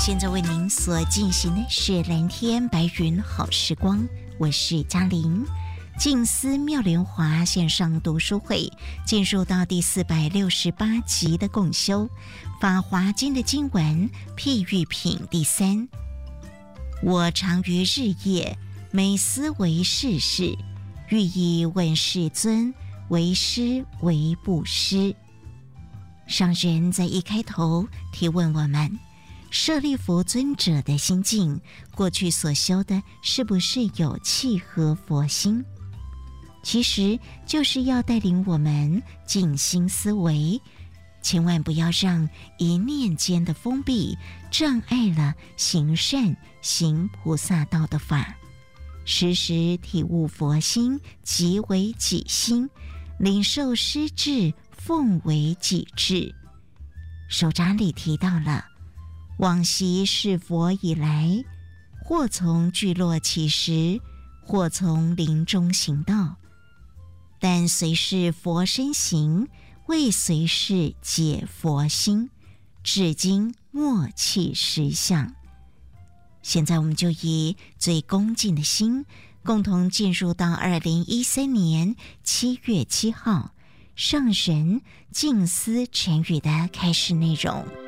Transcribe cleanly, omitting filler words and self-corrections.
现在为您所进行的是蓝天白云好时光，我是嘉玲。静思妙莲华线上读书会进入到第468集的共修法华经的经文譬喻品第3。我常于日夜每思为世事，欲以问世尊，为师为布施。上人在一开头提问我们，舍利弗尊者的心境，过去所修的是不是有契合佛心？其实就是要带领我们静心思维，千万不要让一念间的封闭障碍了行善行菩萨道的法，时时体悟佛心即为己心，领受师智奉为己智。手札里提到了往昔是佛以来，或从聚落起时，或从林中行道，但随是佛身行，未随是解佛心，至今默契实相。现在我们就以最恭敬的心，共同进入到2013年7月7号上人静思晨语的开示内容。